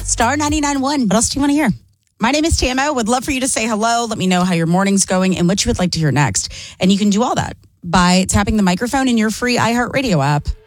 Star 99.1. What else do you want to hear? My name is Tamo. Would love for you to say hello. Let me know how your morning's going and what you would like to hear next. And you can do all that by tapping the microphone in your free iHeartRadio app.